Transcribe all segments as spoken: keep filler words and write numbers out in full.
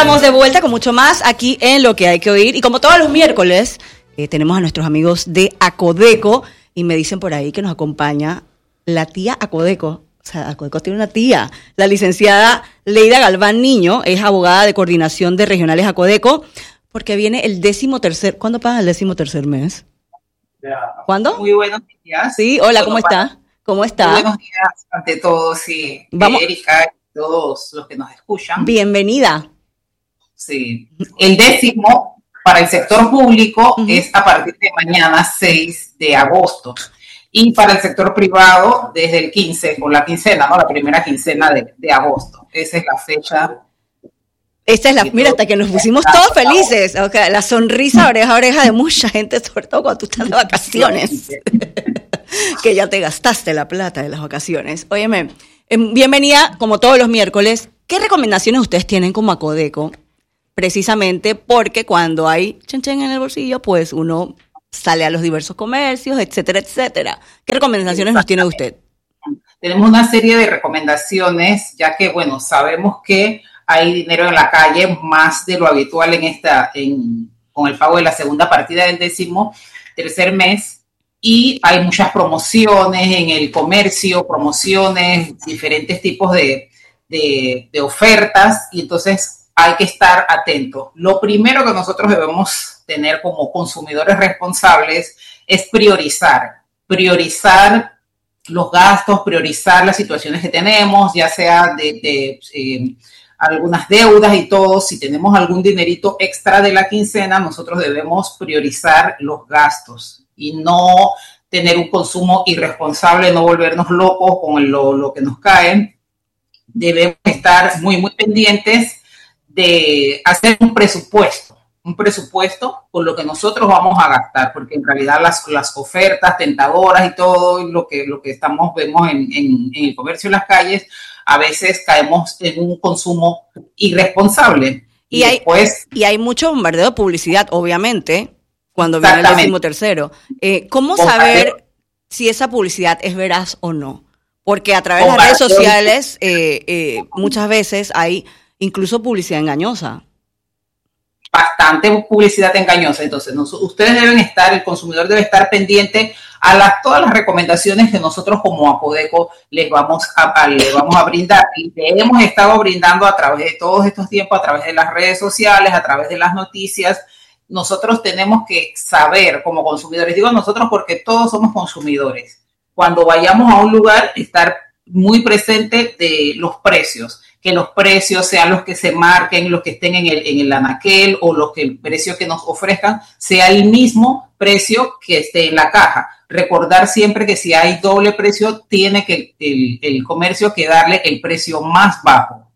estamos de vuelta con mucho más aquí en Lo que hay que oír. Y como todos los miércoles, eh, tenemos a nuestros amigos de Acodeco. Y me dicen por ahí que nos acompaña la tía Acodeco. O sea, Acodeco tiene una tía. La licenciada Leida Galván Niño es abogada de coordinación de regionales Acodeco. Porque viene el décimo tercer... ¿Cuándo pagan el décimo tercer mes? ¿Cuándo? Muy buenos días. Sí, hola, ¿cómo está? ¿Cómo está? Muy buenos días ante todos, sí. Vamos. Erika y todos los que nos escuchan. Bienvenida. Sí. El décimo para el sector público uh-huh. es a partir de mañana, seis de agosto. Y para el sector privado, desde el quince, con la quincena, ¿no? La primera quincena de, de agosto. Esa es la fecha. Esta es la, mira, hasta que nos pusimos todos felices. Okay, la sonrisa oreja a oreja de mucha gente, sobre todo cuando tú estás de vacaciones. Que ya te gastaste la plata de las vacaciones. Óyeme, bienvenida, como todos los miércoles. ¿Qué recomendaciones ustedes tienen como Acodeco? Precisamente porque cuando hay chen chen en el bolsillo, pues uno sale a los diversos comercios, etcétera, etcétera. ¿Qué recomendaciones nos tiene usted? Tenemos una serie de recomendaciones, ya que, bueno, sabemos que hay dinero en la calle, más de lo habitual en esta, en, con el pago de la segunda partida del décimo tercer mes, y hay muchas promociones en el comercio, promociones, diferentes tipos de, de, de ofertas, y entonces hay que estar atentos. Lo primero que nosotros debemos tener como consumidores responsables es priorizar, priorizar los gastos, priorizar las situaciones que tenemos, ya sea de, de eh, algunas deudas y todo. Si tenemos algún dinerito extra de la quincena, nosotros debemos priorizar los gastos y no tener un consumo irresponsable, no volvernos locos con lo, lo que nos cae. Debemos estar muy, muy pendientes de hacer un presupuesto, un presupuesto con lo que nosotros vamos a gastar, porque en realidad las, las ofertas tentadoras y todo lo que, lo que estamos, vemos en, en, en el comercio y las calles, a veces caemos en un consumo irresponsable. Y, y, hay, después, y hay mucho bombardeo de publicidad, obviamente, cuando viene el décimo tercero. Eh, ¿Cómo saber si esa publicidad es veraz o no? Porque a través de las redes sociales eh, eh, muchas veces hay incluso publicidad engañosa. Bastante publicidad engañosa. Entonces, nos, ustedes deben estar, el consumidor debe estar pendiente a las, todas las recomendaciones que nosotros como Acodeco les vamos a, a, les vamos a brindar. Y le hemos estado brindando a través de todos estos tiempos, a través de las redes sociales, a través de las noticias. Nosotros tenemos que saber como consumidores, digo nosotros porque todos somos consumidores, cuando vayamos a un lugar, estar muy presente de los precios, que los precios sean los que se marquen, los que estén en el, en el anaquel, o los que el precio que nos ofrezcan sea el mismo precio que esté en la caja. Recordar siempre que si hay doble precio, tiene que el, el comercio que darle el precio más bajo.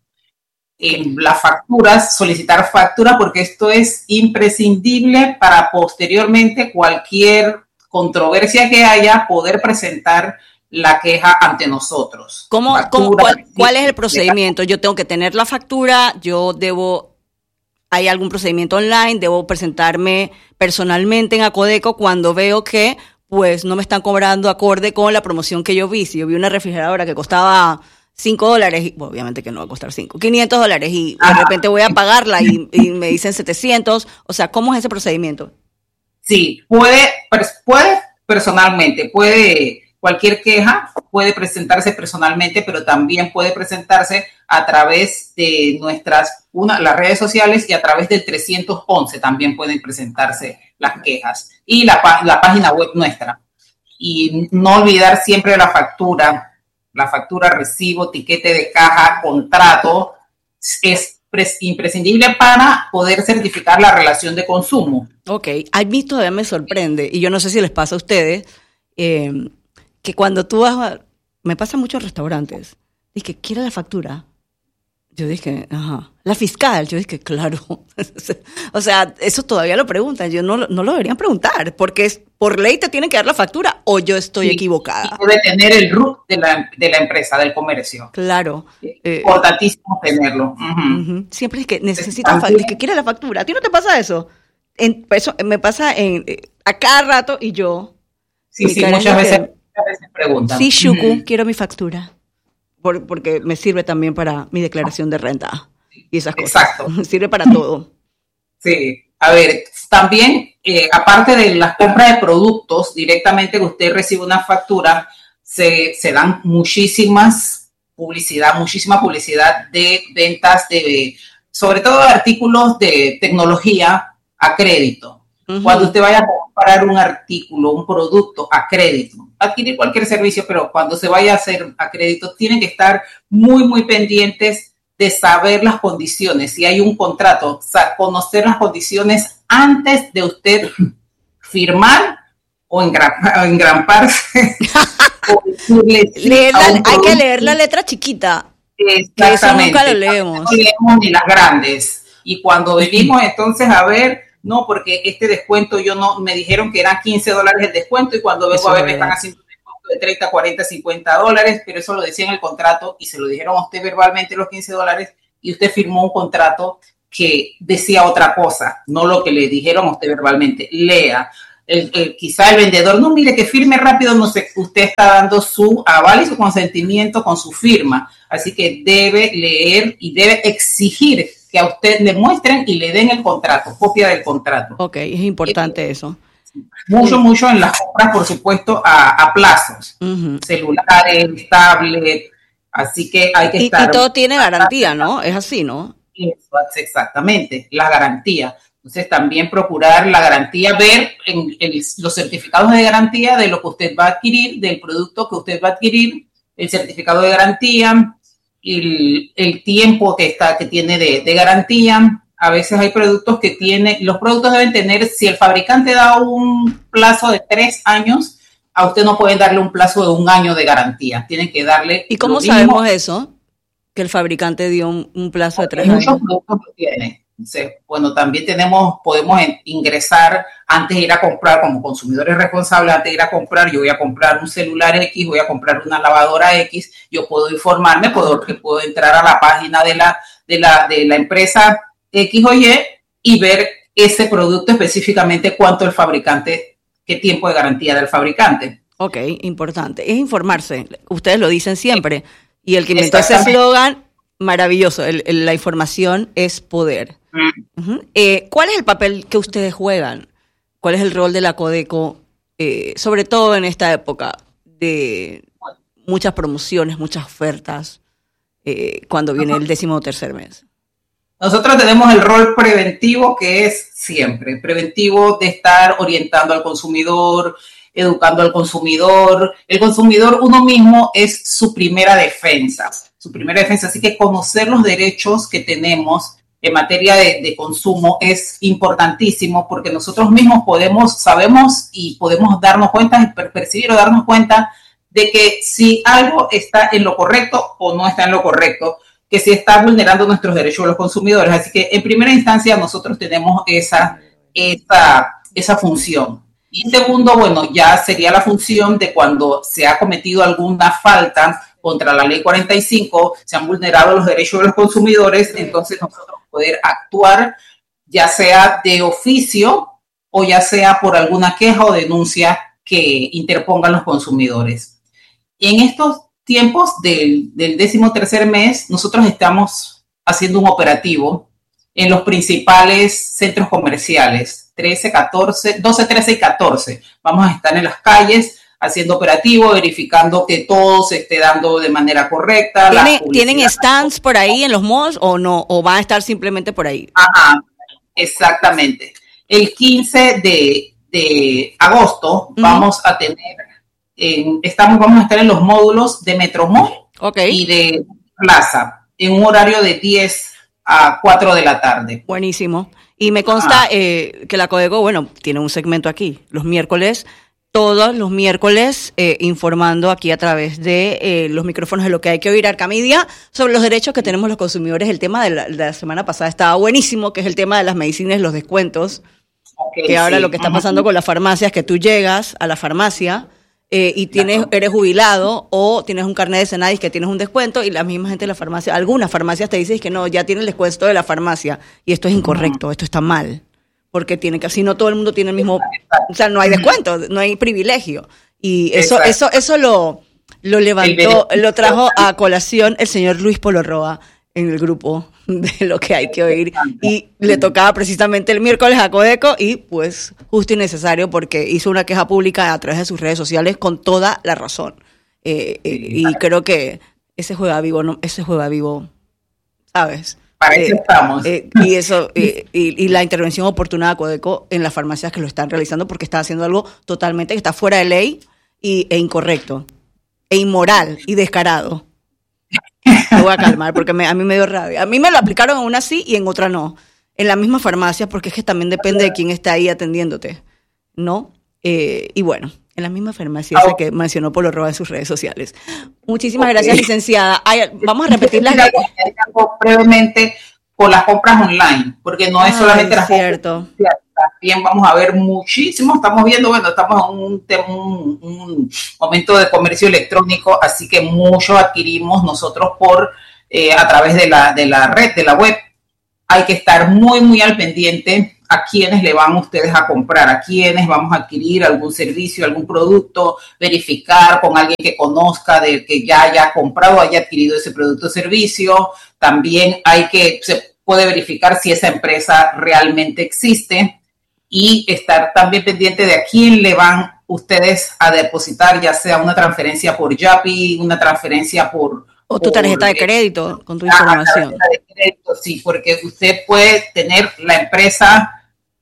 En las facturas, solicitar factura, porque esto es imprescindible para posteriormente cualquier controversia que haya, poder presentar la queja ante nosotros. ¿Cómo, ¿cómo, cuál, ¿Cuál es el procedimiento? Yo tengo que tener la factura, yo debo, ¿hay algún procedimiento online? ¿Debo presentarme personalmente en Acodeco cuando veo que pues no me están cobrando acorde con la promoción que yo vi? Si yo vi una refrigeradora que costaba cinco dólares, y, bueno, obviamente que no va a costar cinco, quinientos dólares, y de repente voy a pagarla y, y me dicen setecientos, o sea, ¿cómo es ese procedimiento? Sí, puede, puede personalmente, puede... Cualquier queja puede presentarse personalmente, pero también puede presentarse a través de nuestras una, las redes sociales, y a través del trescientos once también pueden presentarse las quejas. Y la, la página web nuestra. Y no olvidar siempre la factura, la factura, recibo, tiquete de caja, contrato, es imprescindible para poder certificar la relación de consumo. Ok, a mí todavía me sorprende, y yo no sé si les pasa a ustedes, eh, que cuando tú vas, a, me pasa mucho en restaurantes, dije, ¿quiere la factura? Yo dije, ajá. La fiscal, yo dije, claro. O sea, eso todavía lo preguntan, yo no, no lo deberían preguntar, porque es, por ley te tienen que dar la factura, o yo estoy sí, equivocada. Debe tener el R U C de la, de la empresa, del comercio. Claro. Es importantísimo eh, tenerlo. Uh-huh. Uh-huh. Siempre es que necesitan factura, que quiere la factura. ¿A ti no te pasa eso? En, eso me pasa en, a cada rato, y yo... Sí, sí, muchas veces... Que, A veces preguntan. Sí, Shuku, mm. quiero mi factura. Por, porque me sirve también para mi declaración de renta. y esas cosas. Exacto. Sirve para todo. Sí. A ver, también, eh, aparte de las compras de productos, directamente que usted recibe una factura, se, se dan muchísimas publicidad, muchísima publicidad de ventas de, sobre todo de artículos de tecnología a crédito. Uh-huh. Cuando usted vaya a comprar un artículo, un producto a crédito, adquirir cualquier servicio, pero cuando se vaya a hacer a crédito, tienen que estar muy, muy pendientes de saber las condiciones. Si hay un contrato, conocer las condiciones antes de usted firmar o engramparse. Hay que leer la letra chiquita. Exactamente. Eso nunca lo leemos. No leemos ni las grandes. Y cuando venimos entonces a ver, no, porque este descuento yo no, me dijeron que eran quince dólares el descuento y cuando vengo a ver me están haciendo un descuento de treinta, cuarenta, cincuenta dólares, pero eso lo decía en el contrato y se lo dijeron a usted verbalmente los quince dólares y usted firmó un contrato que decía otra cosa, no lo que le dijeron a usted verbalmente. Lea. El, el, quizá el vendedor, no, mire que firme rápido, no sé, usted está dando su aval y su consentimiento con su firma, así que debe leer y debe exigir que a usted le muestren y le den el contrato, copia del contrato. Ok, es importante eh, eso. Mucho, mucho en las compras, por supuesto, a, a plazos, uh-huh. celulares, tablet, así que hay que y, estar... Y todo tiene garantía, ¿no? Es así, ¿no? Eso, exactamente, la garantía. Entonces, también procurar la garantía, ver en, en los certificados de garantía de lo que usted va a adquirir, del producto que usted va a adquirir, el certificado de garantía, el, el tiempo que, está, que tiene de, de garantía. A veces hay productos que tienen, los productos deben tener, si el fabricante da un plazo de tres años, a usted no pueden darle un plazo de un año de garantía. Tienen que darle... ¿Y cómo sabemos eso? Que el fabricante dio un, un plazo de tres muchos años. Muchos productos lo tienen. Entonces, bueno, también tenemos, podemos ingresar antes de ir a comprar, como consumidores responsables, antes de ir a comprar, yo voy a comprar un celular X, voy a comprar una lavadora X, yo puedo informarme, puedo, puedo entrar a la página de la, de la, de la empresa X o Y y ver ese producto específicamente, cuánto el fabricante, qué tiempo de garantía del fabricante. Ok, importante. Es informarse, ustedes lo dicen siempre, y el que inventó ese eslogan, maravilloso, el, el, la información es poder. Uh-huh. Eh, ¿Cuál es el papel que ustedes juegan? ¿Cuál es el rol de la Codeco, eh, sobre todo en esta época de muchas promociones, muchas ofertas, eh, cuando viene el décimo tercer mes? Nosotros tenemos el rol preventivo, que es siempre preventivo, de estar orientando al consumidor, educando al consumidor. El consumidor uno mismo es su primera defensa, su primera defensa. Así que conocer los derechos que tenemos en materia de, de consumo es importantísimo, porque nosotros mismos podemos, sabemos y podemos darnos cuenta, percibir o darnos cuenta de que si algo está en lo correcto o no está en lo correcto, que si está vulnerando nuestros derechos de los consumidores. Así que en primera instancia nosotros tenemos esa, esa, esa función. Y segundo, bueno, ya sería la función de cuando se ha cometido alguna falta contra la ley cuarenta y cinco, se han vulnerado los derechos de los consumidores, entonces nosotros poder actuar ya sea de oficio o ya sea por alguna queja o denuncia que interpongan los consumidores. En estos tiempos del, del décimo tercer mes, nosotros estamos haciendo un operativo en los principales centros comerciales, trece, catorce, doce, trece y catorce. Vamos a estar en las calles haciendo operativo, verificando que todo se esté dando de manera correcta. ¿Tiene, ¿Tienen stands por ahí en los malls o no? ¿O van a estar simplemente por ahí? Ajá, exactamente. El quince de, de agosto uh-huh. vamos a tener, en, estamos, vamos a estar en los módulos de Metromall okay. y de Plaza, en un horario de diez a cuatro de la tarde. Buenísimo. Y me consta ah. eh, que la Codeco, bueno, tiene un segmento aquí, los miércoles, todos los miércoles, eh, informando aquí a través de eh, los micrófonos de lo que hay que oír Arcamedia sobre los derechos que tenemos los consumidores. El tema de la, de la semana pasada estaba buenísimo, que es el tema de las medicinas y los descuentos, okay, que ahora sí. Lo que está pasando con las farmacias, que tú llegas a la farmacia eh, y tienes, eres jubilado o tienes un carnet de Senadis que tienes un descuento y la misma gente de la farmacia, algunas farmacias te dicen que no, ya tiene el descuento de la farmacia y esto es incorrecto, uh-huh. esto está mal. Porque tiene que, así no todo el mundo tiene el mismo, o sea, no hay descuento, no hay privilegio. Y eso, eso, eso lo, lo levantó, lo trajo a colación el señor Luis Polo Roa, en el grupo de lo que hay que oír. Y le tocaba precisamente el miércoles a Codeco y pues justo y necesario porque hizo una queja pública a través de sus redes sociales con toda la razón. Eh, eh, y creo que ese juega vivo, no, ese juega vivo, ¿sabes? Para eso eh, estamos. Eh, y eso eh, y, y la intervención oportuna de Codeco en las farmacias que lo están realizando porque está haciendo algo totalmente que está fuera de ley y, e incorrecto, e inmoral y descarado. Me voy a calmar porque me, a mí me dio rabia. A mí me lo aplicaron en una sí y en otra no. En la misma farmacia, porque es que también depende de quién está ahí atendiéndote, ¿no? Eh, y bueno, en la misma farmacia esa que mencionó Polo Roa en sus redes sociales. Muchísimas okay. gracias, licenciada. Ay, vamos a repetir las... brevemente por las compras online, porque no es Ay, solamente las cierto. compras. También vamos a ver muchísimo, estamos viendo, bueno, estamos en un, un, un momento de comercio electrónico, así que mucho adquirimos nosotros por eh, a través de la, de la red, de la web. Hay que estar muy, muy al pendiente a quiénes le van ustedes a comprar, a quiénes vamos a adquirir algún servicio, algún producto, verificar con alguien que conozca, de que ya haya comprado, haya adquirido ese producto o servicio. También hay que, se puede verificar si esa empresa realmente existe. Y estar también pendiente de a quién le van ustedes a depositar, ya sea una transferencia por Yapi, una transferencia por... O tu tarjeta por, de crédito, con tu información. Tarjeta de crédito, sí, porque usted puede tener la empresa,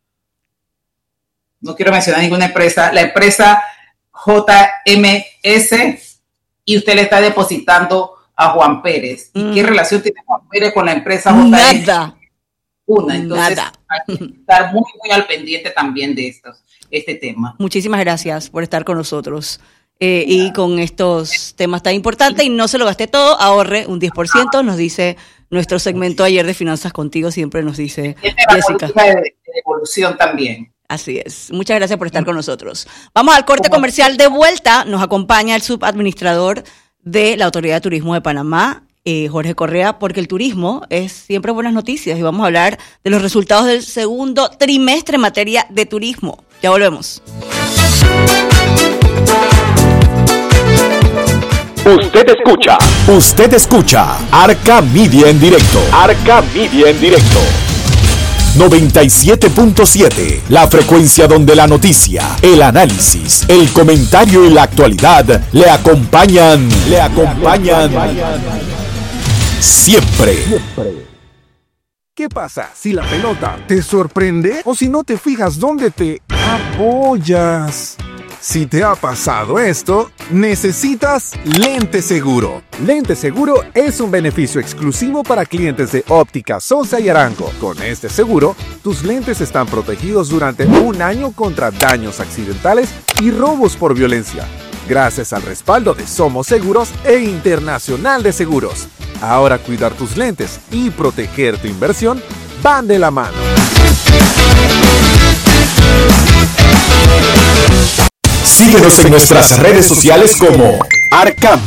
no quiero mencionar ninguna empresa, la empresa J M S y usted le está depositando a Juan Pérez. ¿Y mm. qué relación tiene Juan Pérez con la empresa J M S? Nada. Una, entonces Nada. hay que estar muy, muy al pendiente también de estos, este tema. Muchísimas gracias por estar con nosotros eh, y con estos temas tan importantes. Y no se lo gasté todo, ahorre un diez por ciento, nos dice nuestro segmento ayer de Finanzas Contigo, siempre nos dice Jessica. De, de evolución también. Así es. Muchas gracias por estar con nosotros. Vamos al corte comercial de vuelta. Nos acompaña el subadministrador de la Autoridad de Turismo de Panamá, Eh, Jorge Correa, porque el turismo es siempre buenas noticias y vamos a hablar de los resultados del segundo trimestre en materia de turismo. Ya volvemos. Usted escucha, usted escucha Arca Media en directo. Arca Media en directo. noventa y siete punto siete, la frecuencia donde la noticia, el análisis, el comentario y la actualidad le acompañan, le acompañan. Siempre. ¿Qué pasa si la pelota te sorprende o si no te fijas dónde te apoyas? Si te ha pasado esto, necesitas Lente Seguro. Lente Seguro es un beneficio exclusivo para clientes de Óptica Sosa y Arango. Con este seguro, tus lentes están protegidos durante un año contra daños accidentales y robos por violencia, gracias al respaldo de Somos Seguros e Internacional de Seguros. Ahora cuidar tus lentes y proteger tu inversión van de la mano. Síguenos en nuestras redes sociales como Arca